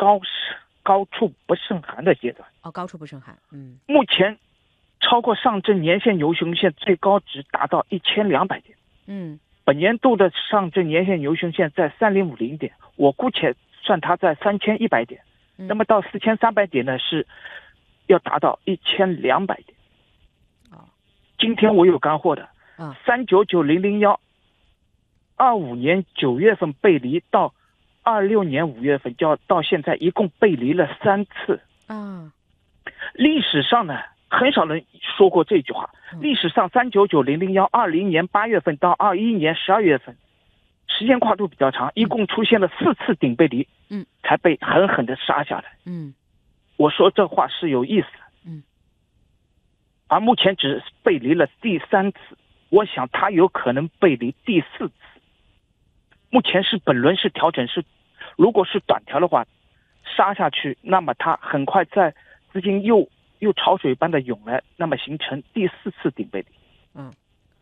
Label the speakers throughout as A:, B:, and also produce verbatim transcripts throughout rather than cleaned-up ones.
A: 高高处不胜寒的阶段。
B: 哦，高处不胜寒。嗯，
A: 目前超过上证年线牛熊线最高值达到一千两百点。
B: 嗯，
A: 本年度的上证年线牛熊线在三零五零点，我姑且算它在三千一百点。
B: 嗯、
A: 那么到四千三百点呢，是要达到一千两百点。
B: 哦，
A: 今天我有干货的。
B: 啊，
A: 三九九零零幺，二五年九月份背离到二六年五月份，就到现在一共背离了三次。
B: 啊，
A: 历史上呢，很少人说过这句话。历史上三九九零零幺，二零年八月份到二一年十二月份，时间跨度比较长，一共出现了四次顶背离，
B: 嗯，
A: 才被狠狠的杀下来。
B: 嗯，
A: 我说这话是有意思的。
B: 嗯，
A: 而目前只背离了第三次，我想它有可能背离第四次。目前是本轮是调整，是如果是短调的话，杀下去，那么它很快在资金又又潮水般的涌来，那么形成第四次顶背离。
B: 嗯，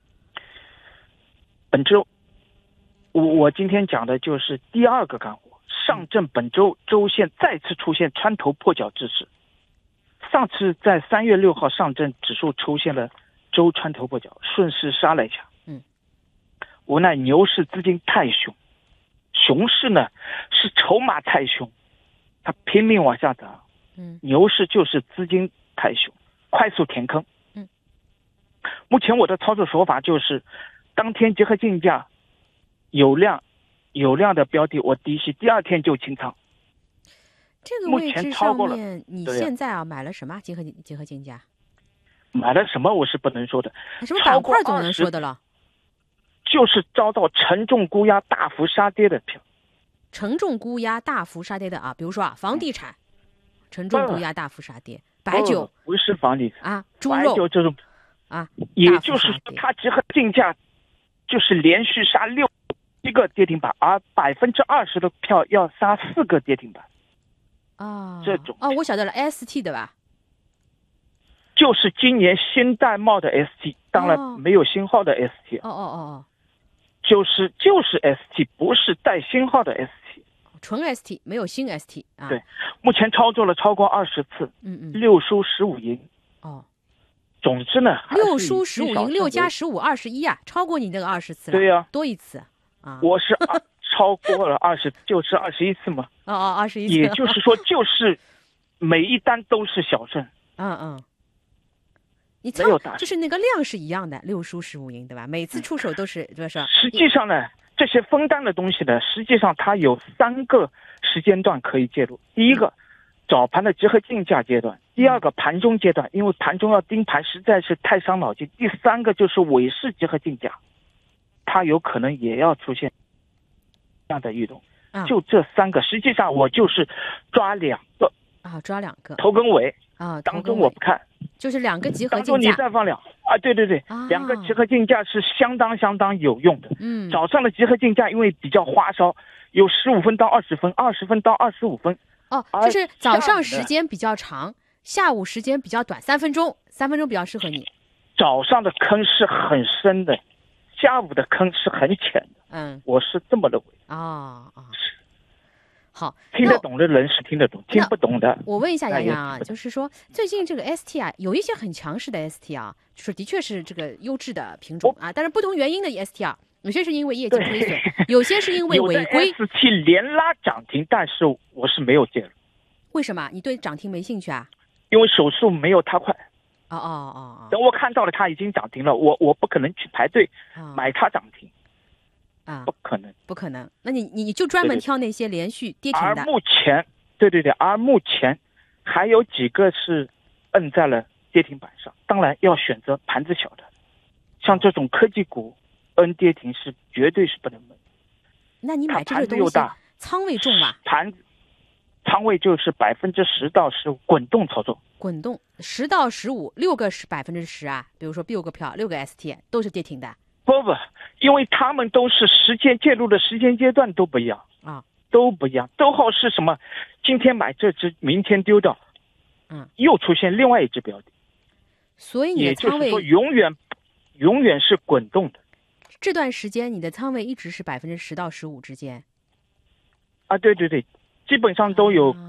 A: 本周我我今天讲的就是第二个干货，上证本周周线再次出现穿头破脚之势。上次在三月六号，上证指数出现了周穿头破脚，顺势杀了一下。
B: 嗯，
A: 无奈牛市资金太凶，熊市呢是筹码太凶，它拼命往下涨。
B: 嗯，
A: 牛市就是资金太凶，快速填坑。
B: 嗯，
A: 目前我的操作手法就是，当天结合竞价，有量有量的标的我低吸，第二天就清仓。
B: 这个位置上面，你
A: 对啊
B: 现在啊买了什么？结合结合竞价，
A: 买了什么我是不能说的，
B: 什么板块总能说的了？
A: 就是遭到沉重估压、大幅杀跌的票。
B: 沉重估压、大幅杀跌的啊，比如说啊，房地产，沉重估压、大幅杀跌；白酒
A: 不是房地产
B: 啊，猪肉
A: 白酒这种
B: 啊，
A: 也就是说它结合竞价，就是连续杀六一个跌停板，而百分之二十的票要杀四个跌停板。
B: 啊，
A: 这种
B: 哦，我晓得了 ，S T 的吧？
A: 就是今年新戴帽的 S T， 当然没有新号的 S T。
B: 哦哦哦哦，
A: 就是就是 S T， 不是带新号的 S T，
B: 纯 S T， 没有新 S T 啊。
A: 对，目前操作了超过二十次，
B: 嗯嗯，
A: 六输十五赢。
B: 哦，
A: 总之呢，
B: 六输十五赢，六加十五二十一啊，超过你那个二十次了。
A: 对呀、啊，
B: 多一次啊。
A: 我是超过了二十，就是二十一次嘛。
B: 哦哦，二十一次。
A: 也就是说，就是每一单都是小胜。
B: 嗯嗯。你操，就是那个量是一样的，六输十五赢，对吧？每次出手都是，对吧？
A: 实际上呢，这些分单的东西呢，实际上它有三个时间段可以介入。第一个，早盘的结合竞价阶段；第二个，盘中阶段，因为盘中要盯盘，实在是太伤脑筋；第三个就是尾市结合竞价，它有可能也要出现这样的异动。就这三个，实际上我就是抓两个
B: 啊，抓两个
A: 头跟尾
B: 啊，
A: 当中我不看。
B: 就是两个集合竞价，
A: 当中你再放两啊，对对对，
B: 啊、
A: 两个集合竞价是相当相当有用的。
B: 嗯，
A: 早上的集合竞价因为比较花哨，有十五分到二十分，二十分到二十五分。
B: 哦，就是早上时间比较长，下午时间比较短，三分钟，三分钟比较适合你。
A: 早上的坑是很深的，下午的坑是很浅的。
B: 嗯，
A: 我是这么认为。
B: 哦哦。好，
A: 听得懂的人是听得懂，听不懂的。
B: 我问一下杨洋啊，就是说最近这个 S T 啊，有一些很强势的 S T 啊，就是的确是这个优质的品种啊，但是不同原因的 S T 啊，有些是因为业绩亏损，有些是因为违规。
A: 有的 S T 连拉涨停，但是我是没有介入。
B: 为什么？你对涨停没兴趣啊？
A: 因为手速没有它快。
B: 哦哦哦哦。
A: 等我看到了它已经涨停了，我我不可能去排队买它涨停。
B: 啊，
A: 不可能，
B: 不可能。那你你就专门挑那些连续跌停的。
A: 而目前，对对对，而目前还有几个是摁在了跌停板上。当然要选择盘子小的，像这种科技股摁跌停是绝对是不能买。
B: 那你买这个东西，仓位重吧？
A: 盘仓位就是百分之十到十五，滚动操作。
B: 滚动十到十五，六个是百分之十啊。比如说六个票，六个 S T 都是跌停的。
A: 不不，因为他们都是时间介入的时间阶段都不一样
B: 啊，
A: 都不一样，都好是什么？今天买这只，明天丢掉，
B: 嗯，
A: 又出现另外一只标的，
B: 所以你的仓位
A: 也就是说永远永远是滚动的。
B: 这段时间你的仓位一直是百分之十到十五之间。
A: 啊，对对对，基本上都有。